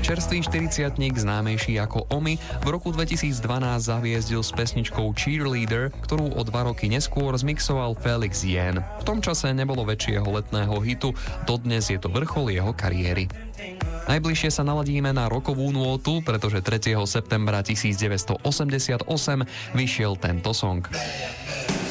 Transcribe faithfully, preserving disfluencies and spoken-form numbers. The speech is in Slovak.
Čerstvý štyridsiatnik, známejší ako Omi, v roku dvetisícdvanásť zaviezdil s pesničkou Cheerleader, ktorú o dva roky neskôr zmixoval Felix Jen. V tom čase nebolo väčšieho letného hitu, dodnes je to vrchol jeho kariéry. Najbližšie sa naladíme na rokovú nôtu, pretože tretieho septembra tisícdeväťstoosemdesiatosem vyšiel tento song.